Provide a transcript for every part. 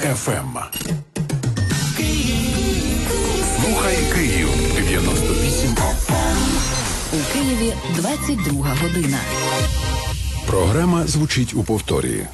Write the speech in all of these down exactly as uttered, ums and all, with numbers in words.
еф ем. Слухай Київ дев'яносто вісім еф ем. У Києві двадцять друга година. Програма звучить у повторі.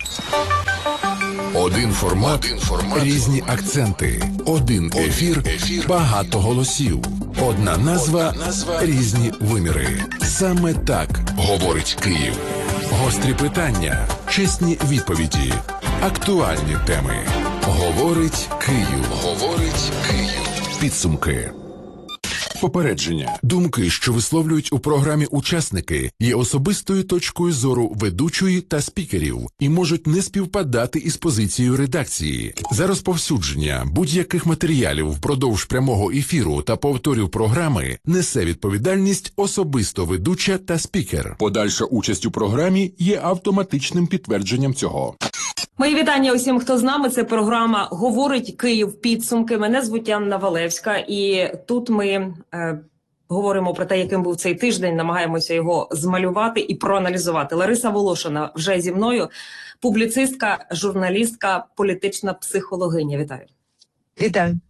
Один формат, Один формат, різні акценти, один ефір, ефір, багато голосів, одна назва, одна назва, різні виміри. Саме так говорить Київ. Гострі питання, чесні відповіді, актуальні теми. Говорить Київ. Говорить Київ. Підсумки. Попередження. Думки, що висловлюють у програмі учасники, є особистою точкою зору ведучої та спікерів і можуть не співпадати із позицією редакції. За розповсюдження будь-яких матеріалів впродовж прямого ефіру та повторів програми несе відповідальність особисто ведуча та спікер. Подальша участь у програмі є автоматичним підтвердженням цього. Мої вітання усім, хто з нами. Це програма «Говорить Київ. Підсумки». Мене звуть Анна Валевська. І тут ми е, говоримо про те, яким був цей тиждень, намагаємося його змалювати і проаналізувати. Лариса Волошина вже зі мною, публіцистка, журналістка, політична психологиня. Вітаю. Вітаю.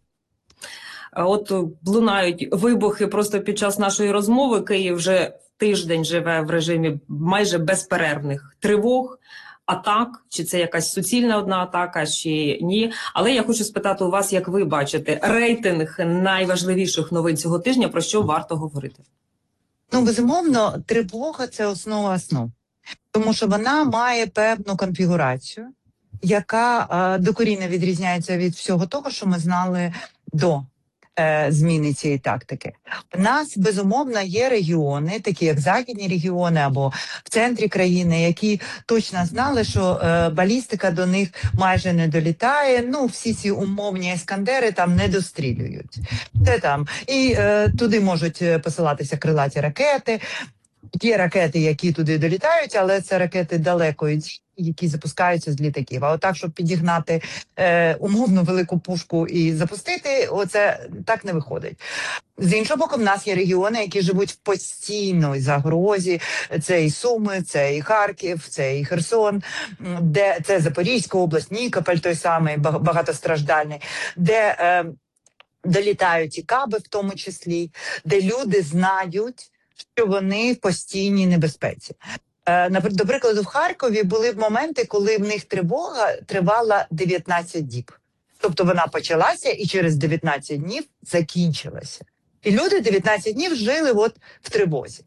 От лунають вибухи просто під час нашої розмови. Київ вже тиждень живе в режимі майже безперервних тривог, атак, чи це якась суцільна одна атака, чи ні. Але я хочу спитати у вас, як ви бачите рейтинг найважливіших новин цього тижня, про що варто говорити? Ну, безумовно, тривога – це основа основ. Тому що вона має певну конфігурацію, яка е, докорінно відрізняється від всього того, що ми знали до е, зміни цієї тактики. У нас, безумовно, є регіони, такі як західні регіони або в центрі країни, які точно знали, що е, балістика до них майже не долітає. Ну, всі ці умовні ескандери там не дострілюють. Це там. І е, туди можуть посилатися крилаті ракети. Є ракети, які туди долітають, але це ракети далекої, які запускаються з літаків. А отак, щоб підігнати е, умовну велику пушку і запустити, оце так не виходить. З іншого боку, в нас є регіони, які живуть в постійній загрозі. Це і Суми, це і Харків, це і Херсон, де це Запорізька область, Нікополь той самий, багатостраждальний, де е, долітають і каби в тому числі, де люди знають, що вони в постійній небезпеці. До прикладу, в Харкові були моменти, коли в них тривога тривала дев'ятнадцять діб. Тобто вона почалася і через дев'ятнадцять днів закінчилася. І люди дев'ятнадцять днів жили от в тривозі.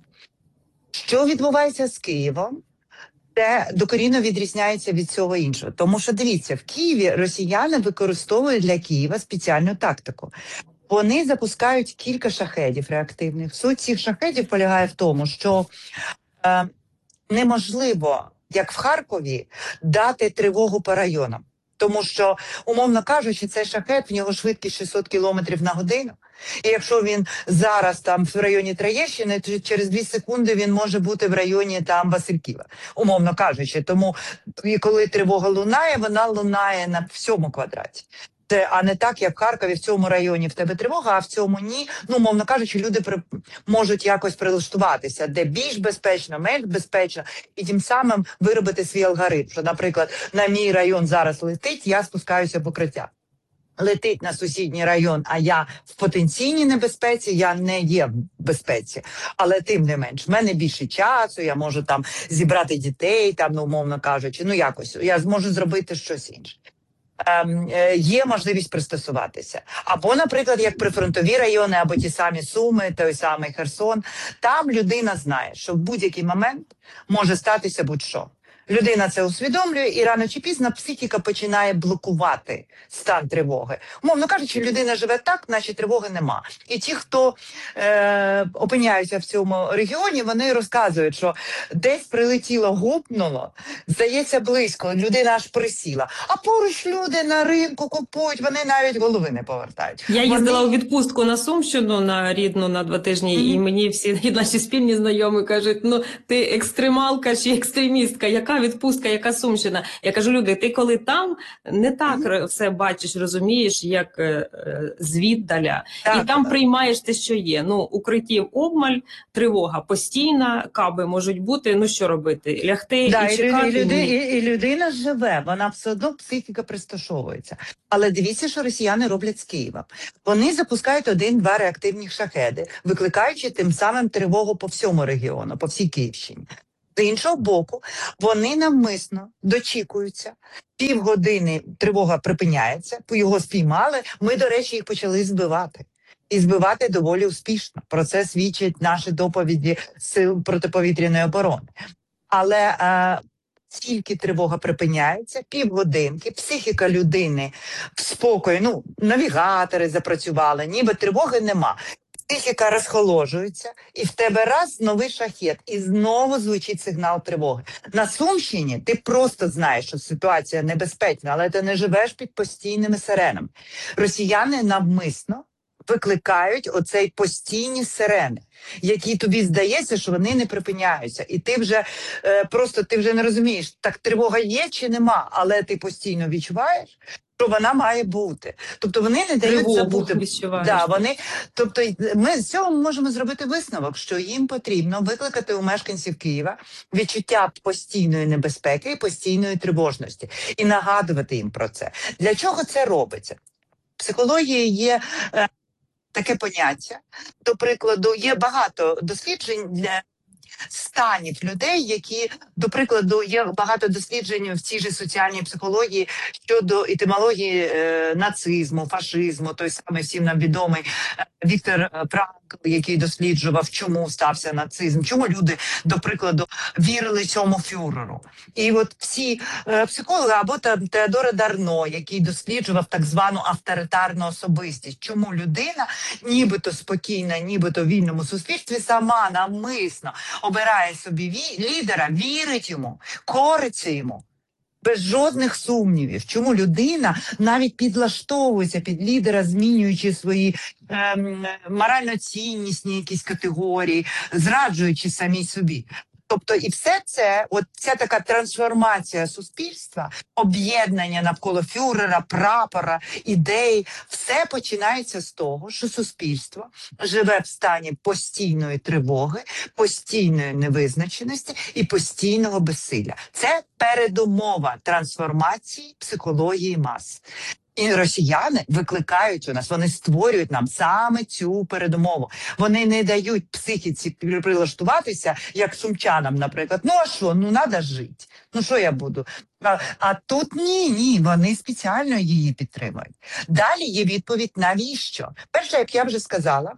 Що відбувається з Києвом? Це докорінно відрізняється від цього іншого. Тому що, дивіться, в Києві росіяни використовують для Києва спеціальну тактику. Вони запускають кілька шахедів реактивних. Суть цих шахедів полягає в тому, що е, неможливо, як в Харкові, дати тривогу по районам. Тому що, умовно кажучи, цей шахед, в нього швидкість шістсот кілометрів на годину. І якщо він зараз там в районі Троєщини, то через дві секунди він може бути в районі там Васильківа, умовно кажучи. Тому, коли тривога лунає, вона лунає на всьому квадраті. Це, а не так, як в Харкові, в цьому районі в тебе тривога, а в цьому ні. Ну, мовно кажучи, люди при... можуть якось прилаштуватися, де більш безпечно, менш безпечно, і тим самим виробити свій алгоритм. Що, наприклад, на мій район зараз летить, я спускаюся в укриття. Летить на сусідній район, а я в потенційній небезпеці, я не є в безпеці. Але тим не менш, в мене більше часу, я можу там зібрати дітей, там, ну, умовно кажучи, ну якось, я зможу зробити щось інше. Є можливість пристосуватися. Або, наприклад, як прифронтові райони, або ті самі Суми, той самий Херсон, там людина знає, що в будь-який момент може статися будь-що. Людина це усвідомлює, і рано чи пізно психіка починає блокувати стан тривоги. Умовно кажучи, людина живе так, наче тривоги нема. І ті, хто е, опиняються в цьому регіоні, вони розказують, що десь прилетіло, гупнуло, здається близько, людина аж присіла. А поруч люди на ринку купують, вони навіть голови не повертають. Я вони... їздила у відпустку на Сумщину, на рідну, на два тижні, mm-hmm. і мені всі і наші спільні знайомі кажуть, ну ти екстремалка чи екстремістка, яка яка відпустка, яка Сумщина? Я кажу, люди, ти коли там, не так mm-hmm. все бачиш, розумієш, як е, звіддаля. Так, і там так. приймаєш те, що є. Ну, укриттів обмаль, тривога постійна, каби можуть бути, ну що робити? Лягти да, і і чекати? І, люди, і, і людина живе, вона все одно психіка пристосовується. Але дивіться, що росіяни роблять з Києва. Вони запускають один-два реактивні шахеди, викликаючи тим самим тривогу по всьому регіону, по всій Київщині. З іншого боку, вони навмисно дочікуються, півгодини тривога припиняється, його спіймали, ми, до речі, їх почали збивати. І збивати доволі успішно. Про це свідчать наші доповіді Сил протиповітряної оборони. Але е, тільки тривога припиняється, півгодинки, психіка людини в спокої, ну, навігатори запрацювали, ніби тривоги нема. Психіка розхоложується, і в тебе раз новий шахет, і знову звучить сигнал тривоги. На Сумщині ти просто знаєш, що ситуація небезпечна, але ти не живеш під постійними сиренами. Росіяни навмисно викликають оцей постійні сирени, які тобі здається, що вони не припиняються. І ти вже е, просто ти вже не розумієш, так тривога є чи нема, але ти постійно відчуваєш, що вона має бути. Тобто вони не дають Тривогу забути. відчуваєш. Да, вони, тобто ми з цього можемо зробити висновок, що їм потрібно викликати у мешканців Києва відчуття постійної небезпеки і постійної тривожності. І нагадувати їм про це. Для чого це робиться? В психології є е, таке поняття. До прикладу, є багато досліджень для станів людей, які, до прикладу, є багато досліджень в цій же соціальній психології щодо етимології е, нацизму, фашизму, той самий всім нам відомий е, Віктор Франкл, який досліджував, чому стався нацизм, чому люди, до прикладу, вірили цьому фюреру. І от всі е, психологи, або там Теодор Адорно, який досліджував так звану авторитарну особистість, чому людина, нібито спокійна, нібито в вільному суспільстві, сама навмисно обирає собі ві- лідера, вірить йому, кориться йому. Без жодних сумнівів. Чому людина навіть підлаштовується під лідера, змінюючи свої ем, морально-ціннісні якісь категорії, зраджуючи самі собі. Тобто і все це, от ця така трансформація суспільства, об'єднання навколо фюрера, прапора, ідей, все починається з того, що суспільство живе в стані постійної тривоги, постійної невизначеності і постійного безсилля. Це передумова трансформації психології мас. І росіяни викликають у нас, вони створюють нам саме цю передумову. Вони не дають психіці прилаштуватися, як сумчанам, наприклад. Ну а що, ну треба жити. Ну що я буду? А, а тут ні, ні, вони спеціально її підтримують. Далі є відповідь, навіщо? Перше, як я вже сказала,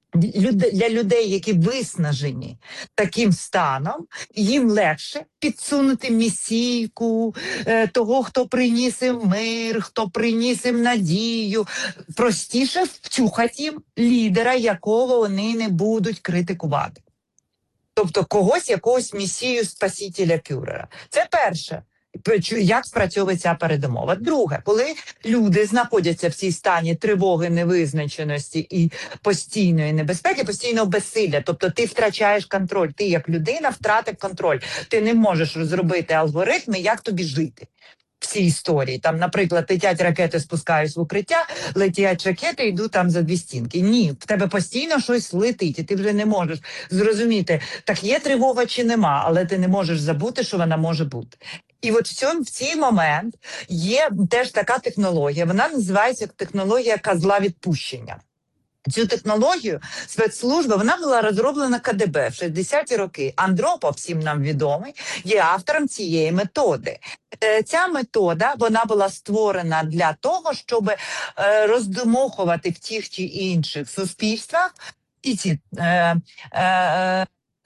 для людей, які виснажені таким станом, їм легше підсунути місійку того, хто приніс їм мир, хто приніс їм надію. Простіше втюхати їм лідера, якого вони не будуть критикувати. Тобто когось, якогось месію спасителя фюрера. Це перше. Як спрацьовує ця передумова. Друге, коли люди знаходяться в цій стані тривоги, невизначеності і постійної небезпеки, постійного безсилля, тобто ти втрачаєш контроль, ти як людина втратив контроль, ти не можеш розробити алгоритми, як тобі жити. Всі історії, там, наприклад, летять ракети, спускаюсь в укриття, летять ракети, йду там за дві стінки. Ні, в тебе постійно щось летить, і ти вже не можеш зрозуміти, так є тривога чи нема, але ти не можеш забути, що вона може бути. І от в цьому, в цей момент є теж така технологія, вона називається технологія козла відпущення. Цю технологію спецслужба, вона була розроблена ка де бе в шістдесяті роки. Андропов, всім нам відомий, є автором цієї методи. Ця метода, вона була створена для того, щоб роздмухувати в тих чи інших суспільствах і ці е, е,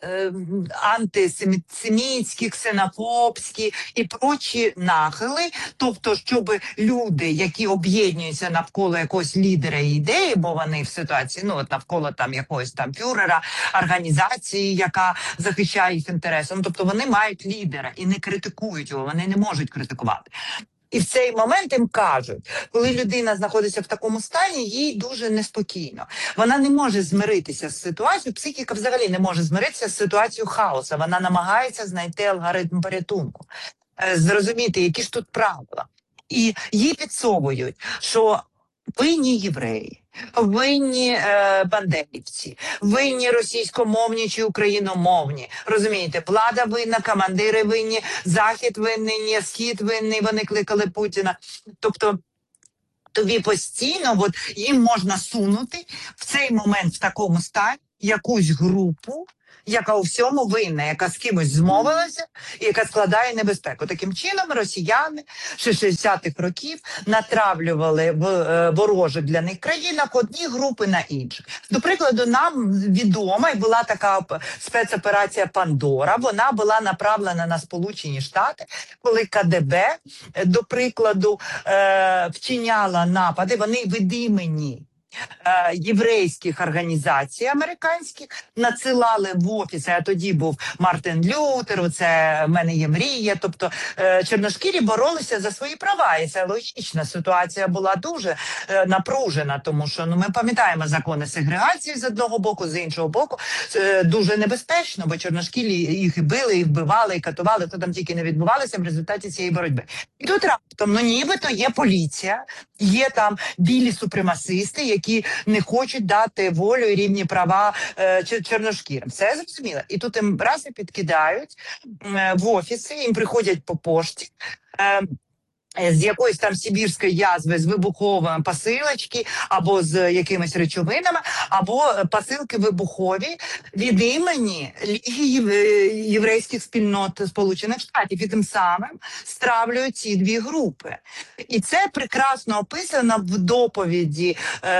антисемітські, ксенофобські і прочі нахили, тобто, щоб люди, які об'єднуються навколо якогось лідера і ідеї, бо вони в ситуації, ну, от навколо там якогось там фюрера, організації, яка захищає їх інтереси, ну, тобто вони мають лідера і не критикують його, вони не можуть критикувати. І в цей момент їм кажуть, коли людина знаходиться в такому стані, їй дуже неспокійно. Вона не може змиритися з ситуацією, психіка взагалі не може змиритися з ситуацією хаосу. Вона намагається знайти алгоритм порятунку, зрозуміти, які ж тут правила. І їй підсовують, що винні євреї, винні е, бандерівці, винні російськомовні чи україномовні. Розумієте, влада винна, командири винні, Захід винний, Схід винний, вони кликали Путіна. Тобто тобі постійно от, їм можна сунути в цей момент в такому стані якусь групу, яка у всьому винна, яка з кимось змовилася і яка складає небезпеку. Таким чином росіяни ще шістдесятих років натравлювали в е, ворожих для них країнах одні групи на інших. До прикладу, нам відома і була така спецоперація «Пандора». Вона була направлена на Сполучені Штати, коли ка де бе, до прикладу, е, вчиняла напади, вони видимені єврейських організацій американських, надсилали в офіси, а тоді був Мартин Лютер, це «В мене є мрія», тобто чорношкірі боролися за свої права, і це логічна ситуація була дуже напружена, тому що ну, ми пам'ятаємо закони сегрегації з одного боку, з іншого боку, дуже небезпечно, бо чорношкірі їх і били, і вбивали, і катували, то там тільки не відбувалося в результаті цієї боротьби. І тут раптом, ну нібито є поліція, є там білі супремасисти, які не хочуть дати волю і рівні права е, чорношкірим. Все зрозуміло. І тут їм раз і підкидають е, в офіси, їм приходять по пошті, е, з якоїсь там сибірської язви, з вибуховими посилочки, або з якимись речовинами, або посилки вибухові від імені Ліги єврейських спільнот Сполучених Штатів. І тим самим стравлюють ці дві групи. І це прекрасно описано в доповіді,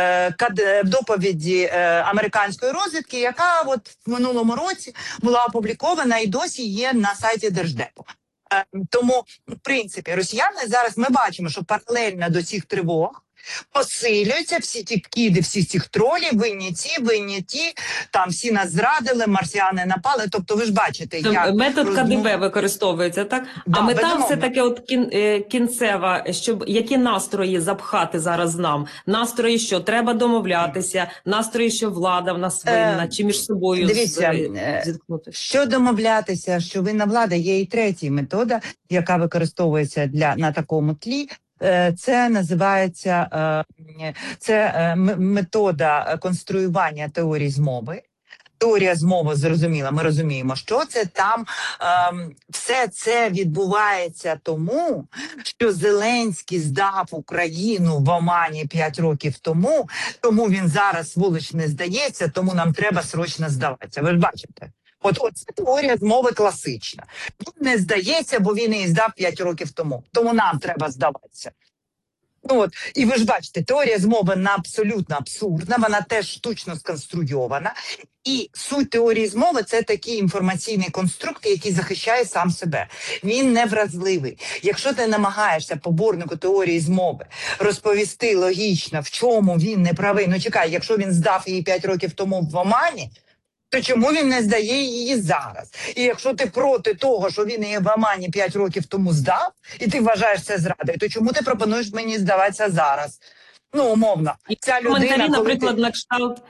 в доповіді американської розвідки, яка от в минулому році була опублікована і досі є на сайті Держдепу. Тому, в принципі, росіяни зараз, ми бачимо, що паралельно до цих тривог посилюються всі ті киди, всі цих тролів, винні ті, винні ті, там всі нас зрадили, марсіани напали, тобто ви ж бачите, як... Метод розмов... ка де бе використовується, так? Да, а мета безумовно. все-таки от кін, кінцева, щоб які настрої запхати зараз нам? Настрої, що треба домовлятися, настрої, що влада в нас винна, е, чи між собою дивіться, зіткнути? Що домовлятися, що винна влада, є і третя метода, яка використовується для, на такому тлі. Це називається це метода конструювання теорії змови. Теорія змови зрозуміла, ми розуміємо, що це там ем, все це відбувається тому, що Зеленський здав Україну в Омані п'ять років тому, тому він зараз, вулич, не здається, тому нам треба срочно здаватися. Ви ж бачите? От, от це теорія змови класична. Він не здається, бо він її здав п'ять років тому. Тому нам треба здаватися. Ну от, і ви ж бачите, теорія змови вона абсолютно абсурдна, вона теж штучно сконструйована. І суть теорії змови – це такий інформаційний конструкт, який захищає сам себе. Він не вразливий. Якщо ти намагаєшся поборнику теорії змови розповісти логічно, в чому він не правий, ну чекай, якщо він здав її п'ять років тому в Омані, то чому він не здає її зараз? І якщо ти проти того, що він її в Омані п'ять років тому здав, і ти вважаєш це зрадою, то чому ти пропонуєш мені здаватися зараз? Ну, умовно. Ця людина, наприклад, ти... на кшталт,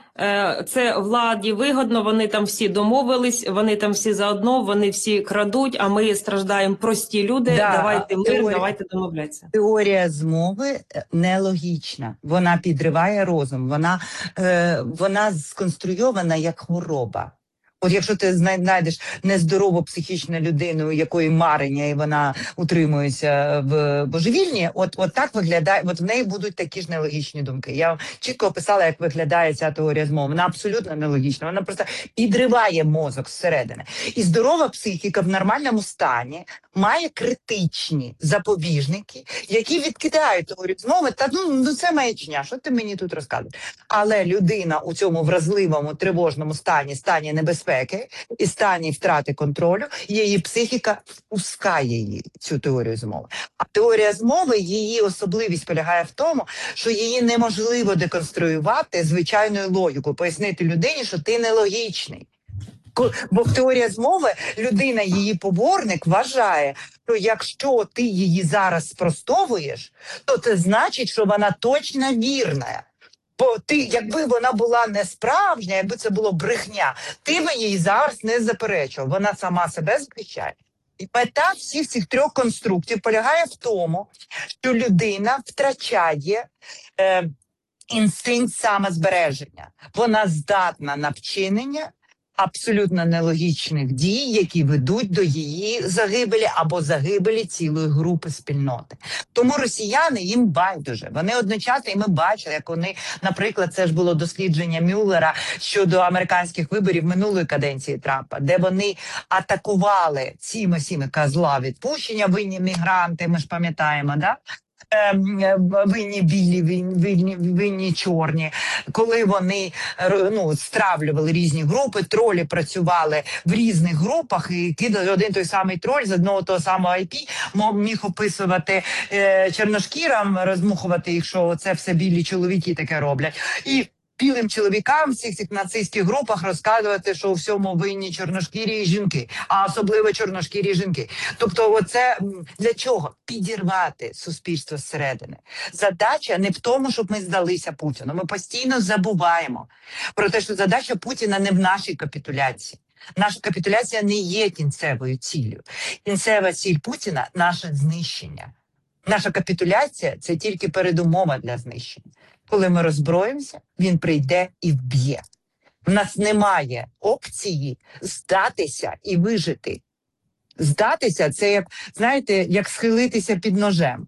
це владі вигодно, вони там всі домовились, вони там всі заодно, вони всі крадуть, а ми страждаємо прості люди, да, давайте мир, теорія, давайте домовлятися. Теорія змови нелогічна, вона підриває розум, вона, е, вона сконструйована як хвороба. От якщо ти знайдеш нездорову психічну людину, у якої марення, і вона утримується в божевільні, от, от так виглядає, от в неї будуть такі ж нелогічні думки. Я вам чітко описала, як виглядає ця теорія змови. Вона абсолютно нелогічна, вона просто підриває мозок зсередини. І здорова психіка в нормальному стані має критичні запобіжники, які відкидають теорію змови, та ну, ну це маячня, що ти мені тут розказуєш? Але людина у цьому вразливому, тривожному стані, стані небезпеки, і стані втрати контролю, її психіка впускає її, цю теорію змови. А теорія змови, її особливість полягає в тому, що її неможливо деконструювати звичайною логікою, пояснити людині, що ти нелогічний. Бо в теорії змови людина, її поборник, вважає, що якщо ти її зараз спростовуєш, то це значить, що вона точно вірна. Бо ти, якби вона була не справжня, якби це було брехня, ти би її зараз не заперечував. Вона сама себе захищає. І мета всіх цих трьох конструктів полягає в тому, що людина втрачає е, інстинкт самозбереження. Вона здатна на вчинення абсолютно нелогічних дій, які ведуть до її загибелі або загибелі цілої групи спільноти. Тому росіяни їм байдуже. Вони одночасно, і ми бачили, як вони, наприклад, це ж було дослідження Мюллера щодо американських виборів минулої каденції Трампа, де вони атакували цими всіми козла відпущення, винні мігранти, ми ж пам'ятаємо, да? Винні білі, винні, винні чорні, коли вони ну, стравлювали різні групи, тролі працювали в різних групах і кидали один той самий троль з одного того самого ай пі, міг описувати е, чорношкірам, роздмухувати їх, що це все білі чоловіки таке роблять. І білим чоловікам в цих, цих нацистських групах розказувати, що у всьому винні чорношкірі жінки, а особливо чорношкірі жінки. Тобто оце для чого? Підірвати суспільство зсередини. Задача не в тому, щоб ми здалися Путіну. Ми постійно забуваємо про те, що задача Путіна не в нашій капітуляції. Наша капітуляція не є кінцевою ціллю. Кінцева ціль Путіна – наше знищення. Наша капітуляція – це тільки передумова для знищення. Коли ми роззброїмося, він прийде і вб'є. В нас немає опції здатися і вижити. Здатися – це, як, знаєте, як схилитися під ножем.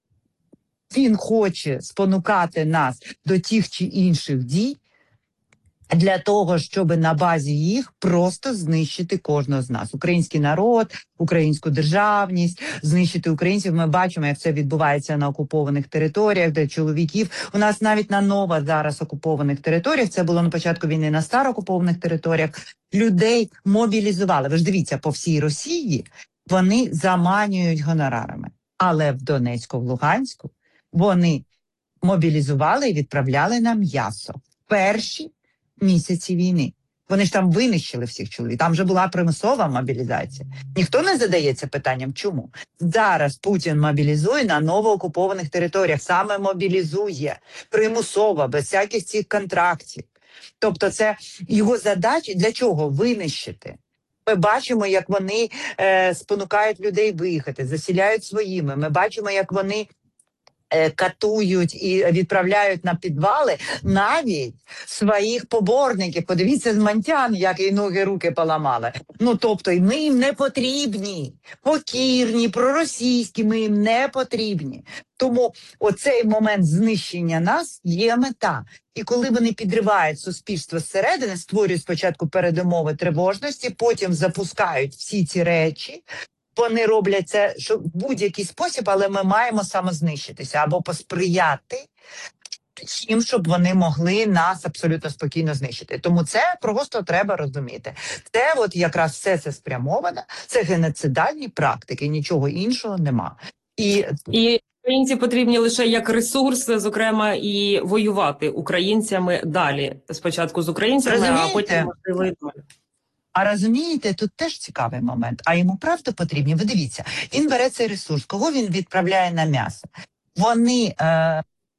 Він хоче спонукати нас до тих чи інших дій для того, щоб на базі їх просто знищити кожного з нас. Український народ, українську державність, знищити українців. Ми бачимо, як це відбувається на окупованих територіях, де чоловіків. У нас навіть на ново зараз окупованих територіях, це було на початку війни на староокупованих територіях, людей мобілізували. Ви ж дивіться, по всій Росії вони заманюють гонорарами. Але в Донецьку, в Луганську вони мобілізували і відправляли на м'ясо. Перші місяці війни. Вони ж там винищили всіх чоловіків. Там вже була примусова мобілізація. Ніхто не задається питанням, чому. Зараз Путін мобілізує на новоокупованих територіях. Саме мобілізує. Примусово, без всяких цих контрактів. Тобто це його задача для чого? Винищити. Ми бачимо, як вони е, спонукають людей виїхати, засіляють своїми. Ми бачимо, як вони катують і відправляють на підвали навіть своїх поборників. Подивіться з Монтян, як і ноги, руки поламали. Ну, тобто, ми їм не потрібні. Покірні, проросійські, ми їм не потрібні. Тому оцей момент знищення нас є мета. І коли вони підривають суспільство зсередини, створюють спочатку передумови тривожності, потім запускають всі ці речі, вони роблять це що в будь-який спосіб, але ми маємо самознищитися або посприяти їм, щоб вони могли нас абсолютно спокійно знищити. Тому це просто треба розуміти. Це от якраз все це спрямовано, це геноцидальні практики, нічого іншого нема. І, і українці потрібні лише як ресурс, зокрема, і воювати українцями далі. Спочатку з українцями, розумієте? А потім можливо і далі. А розумієте, тут теж цікавий момент. А йому правда потрібні? Ви дивіться, він бере цей ресурс. Кого він відправляє на м'ясо? Вони е, е,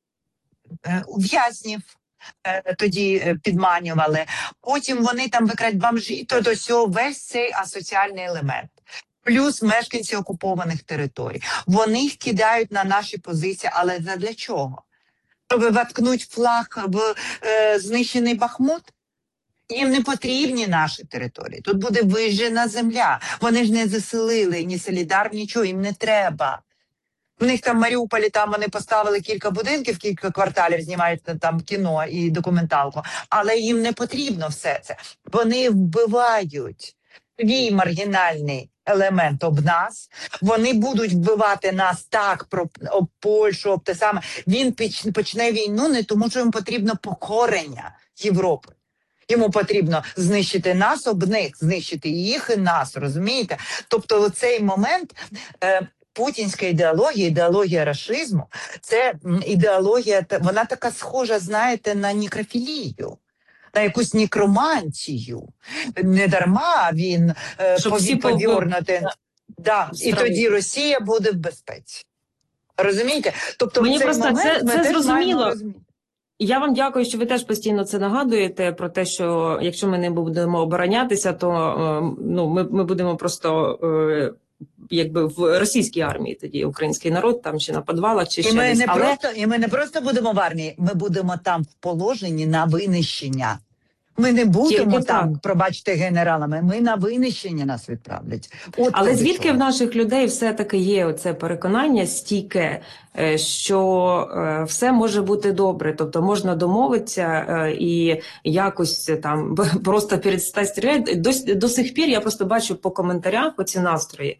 в'язнів е, тоді підманювали. Потім вони там викрають бомжі. То до цього весь цей асоціальний елемент. Плюс мешканці окупованих територій. Вони їх кидають на наші позиції, але для чого? Щоб воткнуть флаг в е, знищений Бахмут? Їм не потрібні наші території. Тут буде вижжена земля. Вони ж не заселили, ні Солідар, нічого, їм не треба. В них там в Маріуполі, там вони поставили кілька будинків, кілька кварталів, знімають там кіно і документалку. Але їм не потрібно все це. Вони вбивають свій маргінальний елемент об нас. Вони будуть вбивати нас так, про об Польщу, об те саме. Він почне війну не тому, що їм потрібно покорення Європи. Йому потрібно знищити нас, об них, знищити їх і нас, розумієте? Тобто цей момент е, путінська ідеологія, ідеологія рашизму, це ідеологія, вона така схожа, знаєте, на некрофілію. на якусь некромантію. Не дарма він е, Щоб всі повів повернути. пов- Да, і Страви. тоді Росія буде в безпеці. Розумієте? Тобто Мені в цей просто момент це- ми це теж зрозуміло. маємо розуміти. Я вам дякую, що ви теж постійно це нагадуєте про те, що якщо ми не будемо оборонятися, то е, ну ми, ми будемо просто е, якби в російській армії, тоді український народ там чи на підвалах, чи І ще ми, десь. не Але просто, і ми не просто будемо в армії, ми будемо там в положенні на винищення. Ми не будемо Тільки там, так. пробачте, генералами, ми на винищення нас відправлять. От Але до звідки чого. в наших людей все-таки є оце переконання стійке, е, що е, все може бути добре, тобто можна домовитися е, і якось там просто перестати стріляти. До, до сих пір я просто бачу по коментарях оці настрої,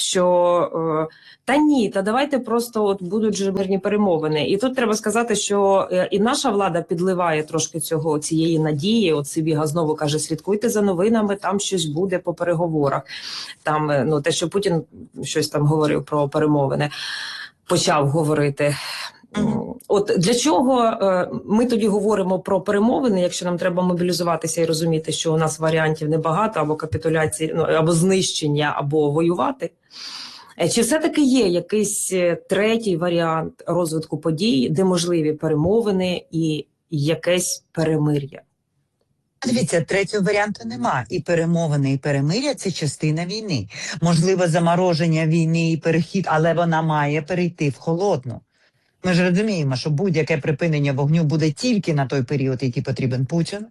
що е, та ні, та давайте просто от будуть же мирні перемовини. І тут треба сказати, що е, і наша влада підливає трошки цього цієї надії. От Сибіга знову каже: слідкуйте за новинами, там щось буде по переговорах. Там е, ну те, що Путін щось там говорив про перемовини, почав говорити. Мгм. От для чого е, ми тоді говоримо про перемовини, якщо нам треба мобілізуватися і розуміти, що у нас варіантів небагато, або капітуляції, ну або знищення, або воювати. Е, Чи все-таки є якийсь е, третій варіант розвитку подій, де можливі перемовини і якесь перемир'я? Дивіться, третього варіанту нема. І перемовини, і перемир'я – це частина війни. Можливо, замороження війни і перехід, але вона має перейти в холодну. Ми ж розуміємо, що будь-яке припинення вогню буде тільки на той період, який потрібен Путіну.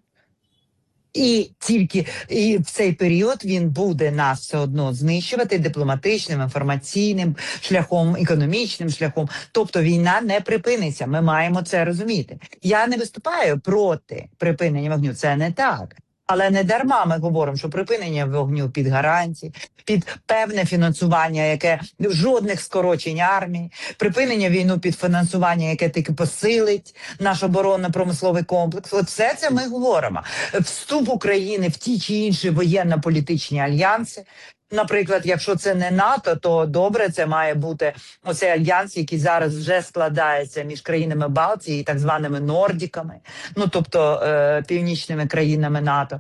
І тільки і в цей період він буде нас все одно знищувати дипломатичним, інформаційним шляхом, економічним шляхом. Тобто війна не припиниться. Ми маємо це розуміти. Я не виступаю проти припинення вогню. Це не так. Але не дарма ми говоримо, що припинення вогню під гарантії, під певне фінансування, яке жодних скорочень армії, припинення війну під фінансування, яке тільки посилить наш оборонно-промисловий комплекс. От все це ми говоримо. Вступ України в ті чи інші воєнно-політичні альянси. Наприклад, якщо це не НАТО, то добре, це має бути оцей альянс, який зараз вже складається між країнами Балтії і так званими Нордіками, ну тобто е, північними країнами НАТО.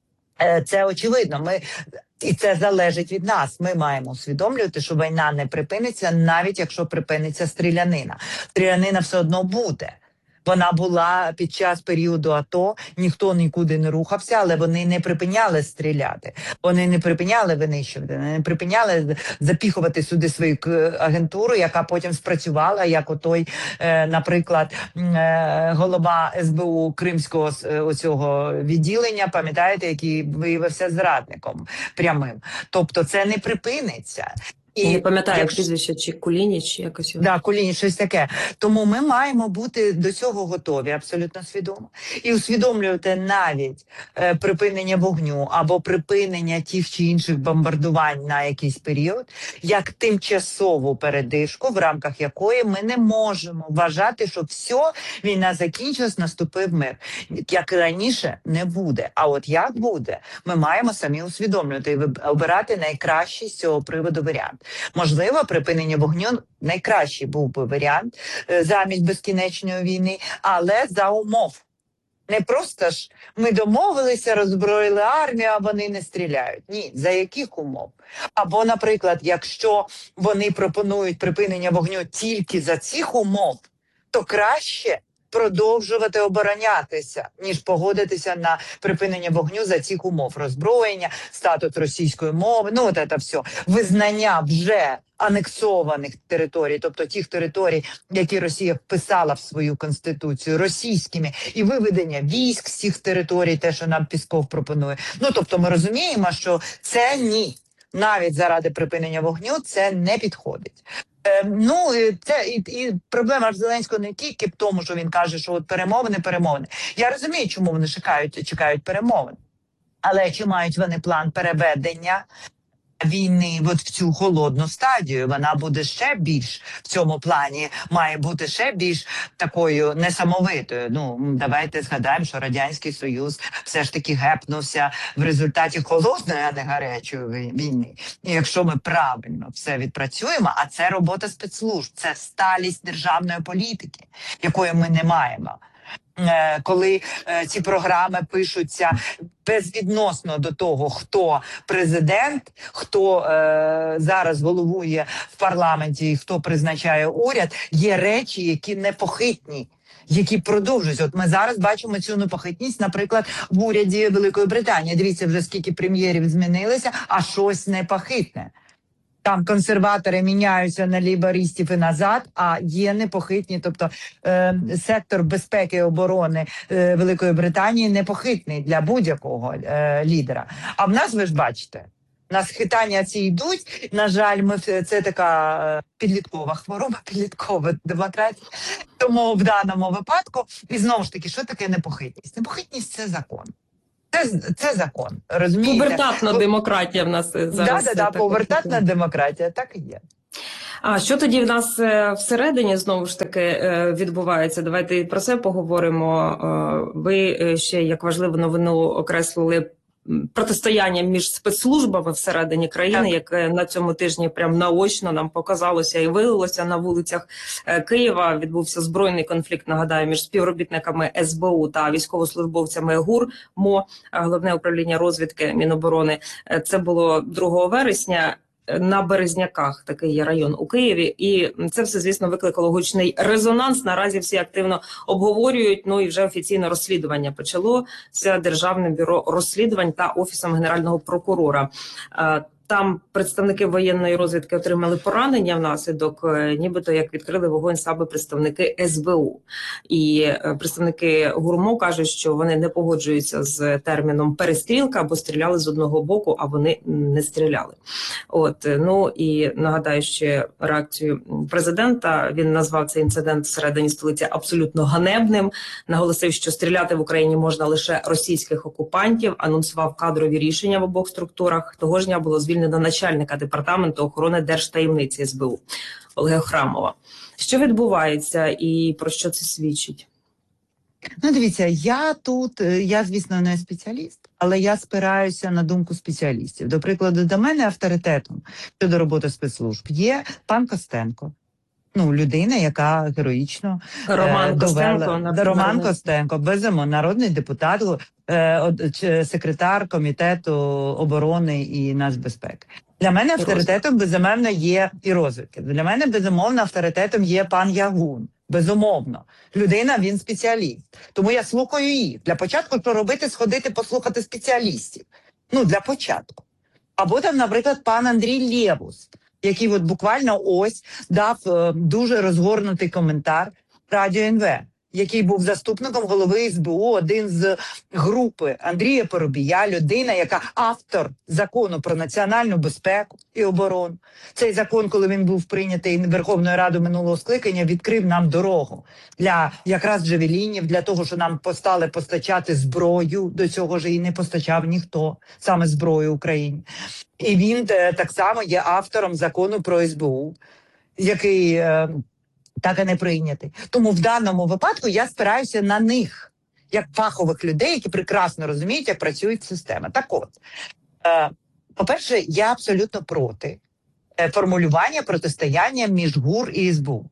Е, це очевидно. Ми і це залежить від нас. Ми маємо усвідомлювати, що війна не припиниться, навіть якщо припиниться стрілянина. Стрілянина все одно буде. Вона була під час періоду АТО, ніхто нікуди не рухався, але вони не припиняли стріляти. Вони не припиняли винищувати, вони не припиняли запіхувати сюди свою агентуру, яка потім спрацювала, як отой, е, наприклад, е, голова ес бе у Кримського оцього відділення, пам'ятаєте, який виявився зрадником прямим. Тобто це не припиниться. І не пам'ятаю, якщо... прізвище, чи Кулініч, чи якось його. Да, Кулініч, щось таке. Тому ми маємо бути до цього готові, абсолютно свідомо. І усвідомлювати навіть е, припинення вогню або припинення тих чи інших бомбардувань на якийсь період, як тимчасову передишку, в рамках якої ми не можемо вважати, що все, війна закінчилась, наступив мир. Як раніше, не буде. А от як буде, ми маємо самі усвідомлювати і обирати найкращий з цього приводу варіант. Можливо, припинення вогню найкращий був би варіант е, замість безкінечної війни, але за умов. Не просто ж ми домовилися, роззброїли армію, а вони не стріляють. Ні, за яких умов? Або, наприклад, якщо вони пропонують припинення вогню тільки за цих умов, то краще продовжувати оборонятися, ніж погодитися на припинення вогню за цих умов. Роззброєння, статус російської мови, ну от це все. Визнання вже анексованих територій, тобто тих територій, які Росія вписала в свою конституцію, російськими, і виведення військ з цих територій, те, що нам Пісков пропонує. Ну, тобто ми розуміємо, що це ні. Навіть заради припинення вогню це не підходить. Е, ну, це і, і проблема Зеленського не тільки в тому, що він каже, що от перемовини, перемовини. Я розумію, чому вони чекають, чекають перемовин. Але чи мають вони план переведення війни от в цю холодну стадію? Вона буде ще більш в цьому плані, має бути ще більш такою несамовитою. Ну, давайте згадаємо, що Радянський Союз все ж таки гепнувся в результаті холодної, а не гарячої війни. І якщо ми правильно все відпрацюємо, а це робота спецслужб, це сталість державної політики, якої ми не маємо. коли ці програми пишуться безвідносно до того, хто президент, хто е, зараз головує в парламенті і хто призначає уряд, є речі, які непохитні, які продовжуються. От ми зараз бачимо цю непохитність, наприклад, в уряді Великої Британії. Дивіться, вже скільки прем'єрів змінилося, а щось непохитне. Там консерватори міняються на лейбористів і назад, а є непохитні. Тобто е, сектор безпеки і оборони е, Великої Британії непохитний для будь-якого е, лідера. А в нас, ви ж бачите, у нас хитання ці йдуть. На жаль, ми це така е, підліткова хвороба, підліткова демократія. Тому в даному випадку, і знову ж таки, що таке непохитність? Непохитність – це закон. Це, це закон, розумієте? Повертатна демократія в нас зараз. Так, да, да, повертатна демократія, так і є. А що тоді в нас всередині, знову ж таки, відбувається? Давайте про це поговоримо. Ви ще, як важливу новину, окреслили протистояння між спецслужбами всередині країни, яке на цьому тижні прям наочно нам показалося і вилилося на вулицях Києва. Відбувся збройний конфлікт, нагадаю, між співробітниками ес бе у та військовослужбовцями ГУР МО, Головне управління розвідки Міноборони. Це було другого вересня. На Березняках, такий є район у Києві, і це все, звісно, викликало гучний резонанс. Наразі всі активно обговорюють, ну і вже офіційне розслідування почалося Державним бюро розслідувань та Офісом Генерального прокурора. Там представники воєнної розвідки отримали поранення внаслідок, нібито як відкрили вогонь саме представники ес бе у. І представники ГУРМО кажуть, що вони не погоджуються з терміном перестрілка, бо стріляли з одного боку, а вони не стріляли. От, ну і нагадаю ще реакцію президента. Він назвав цей інцидент всередині столиці абсолютно ганебним. Наголосив, що стріляти в Україні можна лише російських окупантів. Анонсував кадрові рішення в обох структурах. Того ж дня було звільнено до начальника департаменту охорони держтаємниці ес бе у Олега Храмова. Що відбувається і про що це свідчить? Ну, дивіться, я тут, я, звісно, не спеціаліст, але я спираюся на думку спеціалістів. До прикладу, до мене авторитетом щодо роботи спецслужб є пан Костенко. Ну, людина, яка героїчно Роман е, довела... Костенко, Роман Костенко, безумовно, народний депутат, е, секретар Комітету оборони і нацбезпеки. Для мене авторитетом, безумовно, є і розвідки. Для мене, безумовно, авторитетом є пан Ягун. Безумовно. Людина, він спеціаліст. Тому я слухаю їх. Для початку, що робити, сходити, послухати спеціалістів. Ну, для початку. Або там, наприклад, пан Андрій Лєвус, який от буквально ось дав е, дуже розгорнутий коментар Радіо ен ве, який був заступником голови ес бе у, один з групи Андрія Парубія, людина, яка автор закону про національну безпеку і оборону. Цей закон, коли він був прийнятий Верховною Радою минулого скликання, відкрив нам дорогу для якраз джавелінів, для того, що нам стали постачати зброю, до цього ж і не постачав ніхто, саме зброю Україні. І він так само є автором закону про ес бе у, який е, так і не прийнятий. Тому в даному випадку я спираюся на них, як фахових людей, які прекрасно розуміють, як працює система. Так от, е, по-перше, я абсолютно проти е, формулювання протистояння між ГУР і ес бе у.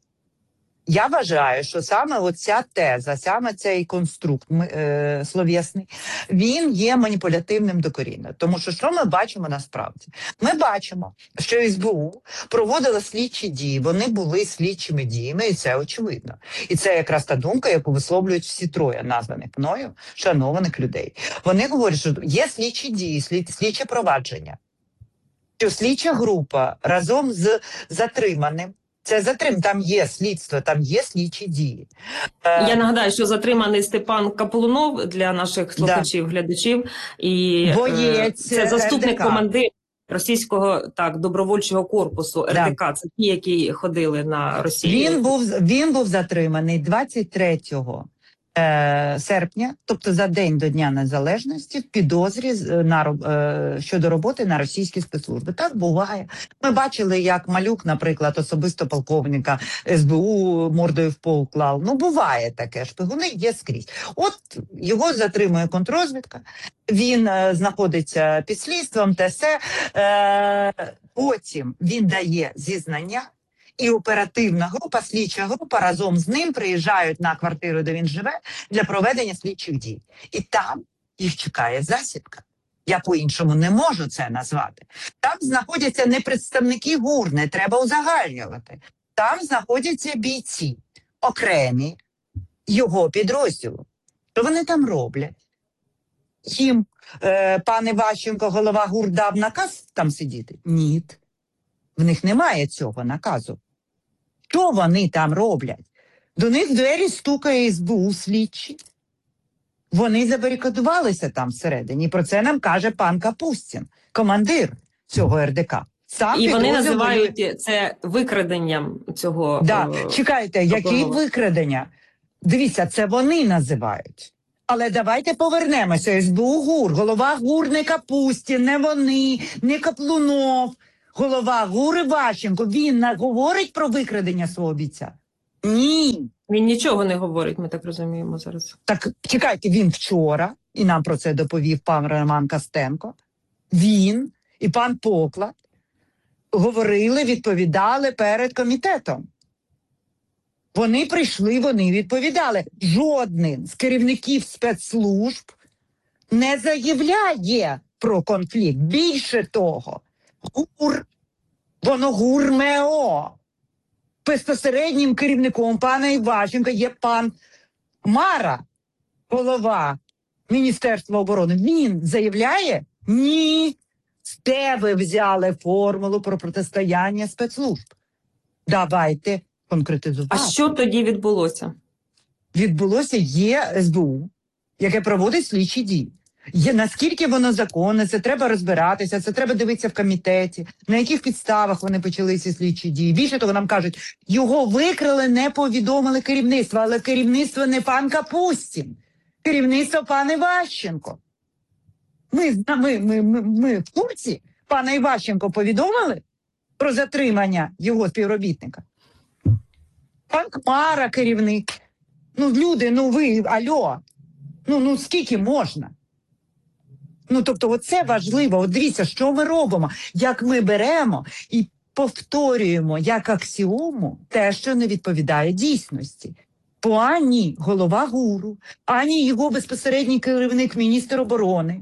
Я вважаю, що саме оця теза, саме цей конструкт е, словесний, він є маніпулятивним докорінно. Тому що що ми бачимо насправді? Ми бачимо, що ес бе у проводила слідчі дії, вони були слідчими діями, і це очевидно. І це якраз та думка, яку висловлюють всі троє названих мною шанованих людей. Вони говорять, що є слідчі дії, слід, слідче провадження, що слідча група разом з затриманим, це затрим, там є слідство, там є слідчі дії. Я нагадаю, що затриманий Степан Каплунов для наших слухачів, да. глядачів. І Боєць це заступник ер де ка. Командира російського так добровольчого корпусу ер де ка. Да. Це ті, які ходили на Росію. Він був, він був затриманий двадцять третього серпня, тобто за день до Дня Незалежності, в підозрі на, е, щодо роботи на російські спецслужби. Так буває. Ми бачили, як Малюк, наприклад, особисто полковника ес бе у мордою в пол клав. Ну, буває таке. Шпигуни є скрізь. От його затримує контррозвідка, він е, знаходиться під слідством, те все. Е, потім він дає зізнання, І оперативна група, слідча група разом з ним приїжджають на квартиру, де він живе, для проведення слідчих дій. І там їх чекає засідка. Я по-іншому не можу це назвати. Там знаходяться не представники ГУР, не треба узагальнювати. Там знаходяться бійці, окремі його підрозділу. Що вони там роблять? Їм е, пан Іващенко, голова ГУР, дав наказ там сидіти? Ні. В них немає цього наказу. Що вони там роблять? До них в двері стукає ес бе у слідчі. Вони забарикадувалися там всередині. І про це нам каже пан Капустін, командир цього ер де ка. Сам і вони підрозділ називають воює. це викраденням цього. Да. е, Чекайте, які такого. викрадення? Дивіться, це вони називають. Але давайте повернемося. ес бе у ГУР, голова ГУР не Капустін, не вони, не Каплунов. Голова ГУР Іващенко, він на- говорить про викрадення свого бійця? Ні. Він нічого не говорить, ми так розуміємо зараз. Так, чекайте, він вчора, і нам про це доповів пан Роман Костенко, він і пан Поклад говорили, відповідали перед комітетом. Вони прийшли, вони відповідали. Жоден з керівників спецслужб не заявляє про конфлікт. Більше того, ГУР, воно ГУР-МЕО. Безпосереднім керівником пана Іващенка є пан Мара, голова Міністерства оборони. Він заявляє? Ні. Де ви взяли формулу про протистояння спецслужб? Давайте конкретизувати. А що тоді відбулося? Відбулося є ес бе у, яке проводить слідчі дії. Є, наскільки воно законне, це треба розбиратися, це треба дивитися в комітеті, на яких підставах вони почали ці слідчі дії. Більше того, нам кажуть, його викрили, не повідомили керівництво, але керівництво не пан Капустін, керівництво пан Іващенко. Ми, ми, ми, ми, ми в курсі пана Іващенко повідомили про затримання його співробітника. Пан Кмара керівник. Ну, люди, ну ви, альо, ну, ну скільки можна? Ну, тобто, оце важливо. От дивіться, що ми робимо, як ми беремо і повторюємо як аксіому те, що не відповідає дійсності. Бо ані голова ГУРу, ані його безпосередній керівник, міністр оборони.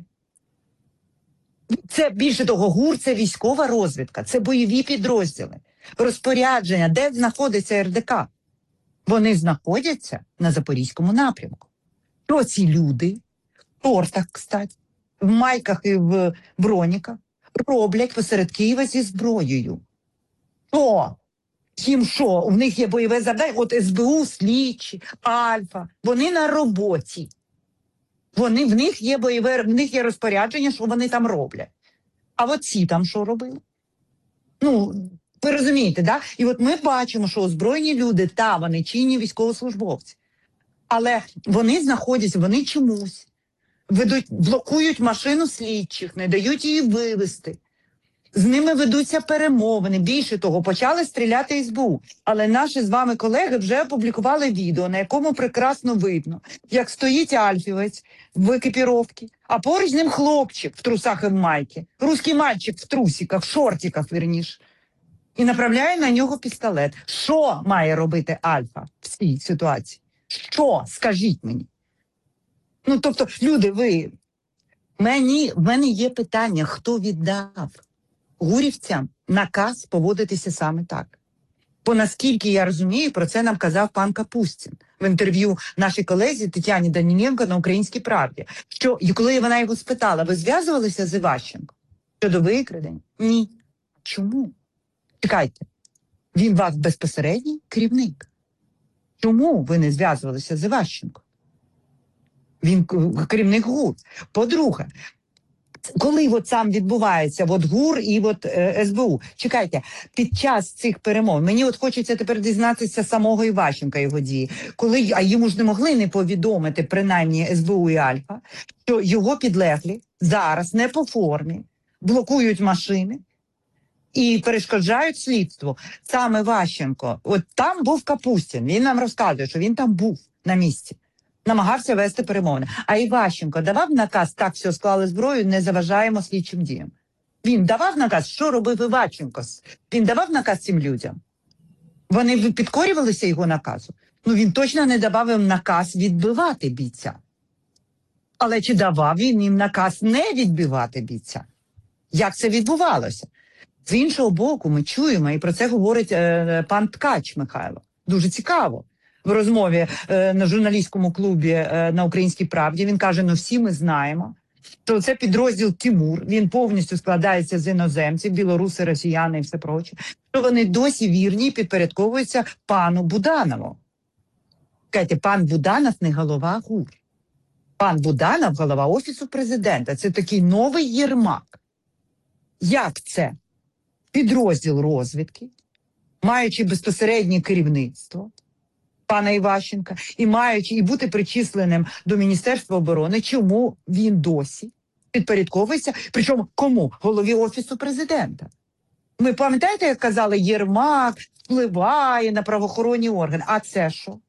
Це, більше того, ГУР – це військова розвідка, це бойові підрозділи. Розпорядження, де знаходиться ер де ка? Вони знаходяться на Запорізькому напрямку. То ці люди, в тортах, кстати, в майках і в броніках, роблять посеред Києва зі зброєю. То їм що? У них є бойове завдання? От ес бе у, слідчі, Альфа, вони на роботі. Вони, в них є бойове, в них є розпорядження, що вони там роблять. А от ці там що робили? Ну, ви розумієте, да? І от ми бачимо, що озброєні люди, та, вони чинні військовослужбовці. Але вони знаходяться, вони чомусь ведуть, блокують машину слідчих, не дають її вивезти. З ними ведуться перемовини. Більше того, почали стріляти ес бе у. Але наші з вами колеги вже опублікували відео, на якому прекрасно видно, як стоїть альфівець в екіпіровці, а поруч з ним хлопчик в трусах і в майці. Руський мальчик в трусиках, в шортиках, вірніше. І направляє на нього пістолет. Що має робити Альфа в цій ситуації? Що? Скажіть мені. Ну, тобто, люди, ви... Мені, в мене є питання, хто віддав гурівцям наказ поводитися саме так. Бо наскільки я розумію, про це нам казав пан Капустін в інтерв'ю нашій колезі Тетяні Даніленко на «Українській правді». Що, і коли вона його спитала, ви зв'язувалися з Іващенком щодо викрадень? Ні. Чому? Чекайте, він ваш безпосередній керівник. Чому ви не зв'язувалися з Іващенком? Він керівник ГУР. По-друге, коли от сам відбувається от ГУР і от е, ес бе у, чекайте, під час цих перемов, мені от хочеться тепер дізнатися самого Іващенка, його дії, коли, а йому ж не могли не повідомити, принаймні ес бе у і Альфа, що його підлеглі зараз не по формі, блокують машини і перешкоджають слідству. Саме Іващенко, от там був Капустін, він нам розказує, що він там був на місці. Намагався вести перемовини. А Іващенко давав наказ, так, все, склали зброю, не заважаємо слідчим діям. Він давав наказ, що робив Іващенко? Він давав наказ цим людям? Вони ви- підкорювалися його наказу? Ну, він точно не давав їм наказ відбивати бійця. Але чи давав він їм наказ не відбивати бійця? Як це відбувалося? З іншого боку, ми чуємо, і про це говорить е, пан Ткач Михайло. Дуже цікаво. В розмові е, на журналістському клубі е, на Українській правді він каже, ну всі ми знаємо, що це підрозділ Тимур, він повністю складається з іноземців, білоруси, росіяни і все проче, що вони досі вірні і підпорядковуються пану Буданову. Кажете, пан Буданов не голова ГУР. Пан Буданов – голова Офісу Президента. Це такий новий Єрмак. Як це? Підрозділ розвідки, маючи безпосереднє керівництво пана Іващенка, і маючи і бути причисленим до Міністерства оборони, чому він досі підпорядковується, причому кому? Голові Офісу Президента. Ми пам'ятаєте, як казали, Єрмак впливає на правоохоронні органи. А це що?